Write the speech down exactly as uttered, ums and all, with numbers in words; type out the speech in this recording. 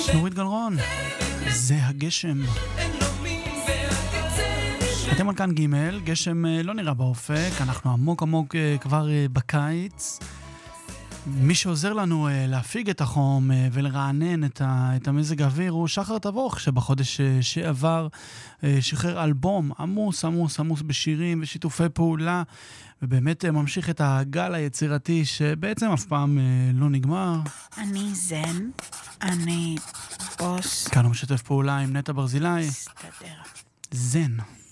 נורית גלרון, זה הגשם. אתם על כאן ג', גשם לא נראה באופק, אנחנו עמוק עמוק כבר בקיץ. מי שעוזר לנו להפיג את החום ולרענן את, ה, את המזג האוויר הוא שחר תבוך, שבחודש שעבר שחרר אלבום עמוס עמוס עמוס בשירים ושיתופי פעולה, ובאמת ממשיך את הגל היצירתי שבעצם אף פעם לא נגמר. אני זן, אני בוס. כאן הוא משתף פעולה עם נטע ברזילי. סתדר. זן.